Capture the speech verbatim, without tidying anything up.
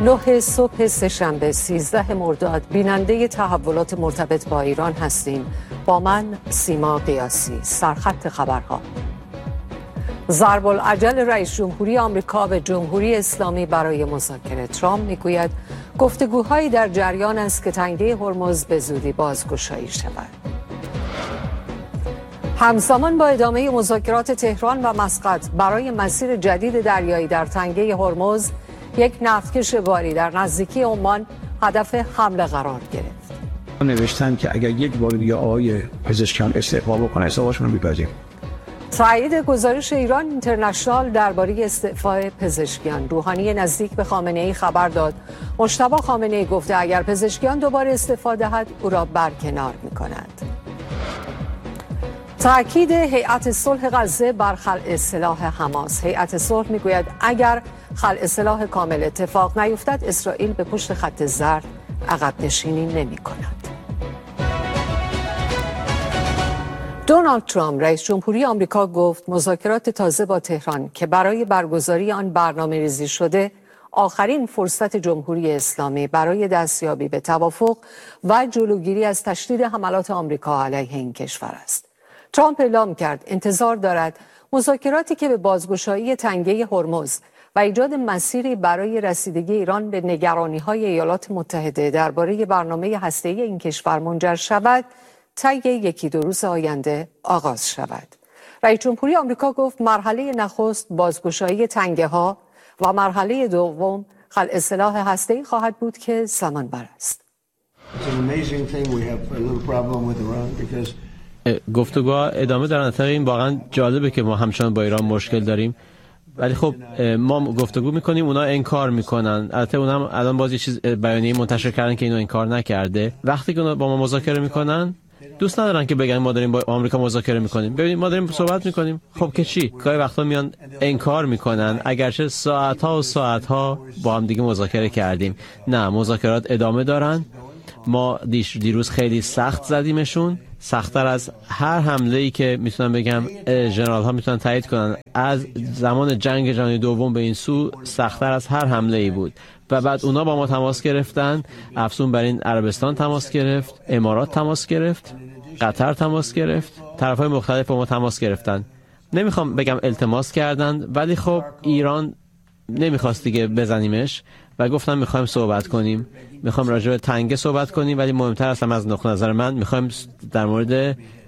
نه صبح سه‌شنبه سیزده مرداد بیننده تحولات مرتبط با ایران هستیم. با من سیما قیاسی. سرخط خبرها: ضرب العجل رئیس جمهوری آمریکا به جمهوری اسلامی برای مذاکره. ترامپ میگوید گفتگوهایی در جریان است که تنگه هرمز به زودی بازگشایی شود. همزمان با ادامه مذاکرات تهران و مسقط برای مسیر جدید دریایی در تنگه هرمز، یک نفتکش باری در نزدیکی عمان هدف حمله قرار گرفت. نوشتن که اگر یک بار دیگه آقای پزشکیان استعفا بکنه استعفاشون رو می‌پذیریم. تایید گزارش ایران اینترنشنال درباره استعفای پزشکیان. روحانی نزدیک به خامنه‌ای خبر داد مجتبی خامنه‌ای گفته اگر پزشکیان دوباره استعفا دهد او را برکنار می‌کند. تأکید هیئت صلح غزه بر خلع سلاح حماس. هیئت صلح میگوید اگر خلع سلاح کامل اتفاق نیفتد اسرائیل به پشت خط زرد عقب نشینی نمی کند. دونالد ترامپ رئیس جمهوری آمریکا گفت مذاکرات تازه با تهران که برای برگزاری آن برنامه ریزی شده آخرین فرصت جمهوری اسلامی برای دستیابی به توافق و جلوگیری از تشدید حملات آمریکا علیه این کشور است. ترامپ اعلام کرد انتظار دارد مذاکراتی که به بازگشایی تنگه هرمز و ایجاد مسیری برای رسیدگی ایران به نگرانی‌های ایالات متحده درباره برنامه هسته‌ای این کشور منجر شود، طی یکی دو روز آینده آغاز شود. رئیس جمهوری آمریکا گفت مرحله نخست بازگشایی تنگه‌ها و مرحله دوم خلع سلاح هسته‌ای خواهد بود که زمان بر است. گفتگوها ادامه دارن. این واقعا جالبه که ما همچنان با ایران مشکل داریم، ولی خب ما گفتگو میکنیم اونا انکار میکنن. البته اونا هم الان باز یه چیز بیانیه منتشر کردن که اینو انکار نکرده. وقتی که اونا با ما مذاکره میکنن دوست ندارن که بگن ما داریم با آمریکا مذاکره میکنیم. ببینید ما داریم صحبت میکنیم، خب که چی؟ گاهی وقتا میان انکار میکنن اگرچه ساعت‌ها و ساعت‌ها با هم دیگه مذاکره کردیم. نه، مذاکرات ادامه دارن. ما دیروز خیلی سخت زدیمشون، سخت‌تر از هر حمله‌ای که میتونم بگم ژنرال‌ها میتونن تایید کنن از زمان جنگ جهانی دوم به این سو سخت‌تر از هر حمله‌ای بود. و بعد اونا با ما تماس گرفتن، افزون بر این عربستان تماس گرفت، امارات تماس گرفت، قطر تماس گرفت، طرف‌های مختلف با ما تماس گرفتن. نمیخوام بگم التماس کردن، ولی خب ایران نمیخواست دیگه بزنیمش و گفتم میخوایم صحبت کنیم، میخوایم راجع به تنگه صحبت کنیم، ولی مهمتر اصلا از نقطه نظر من میخوایم در مورد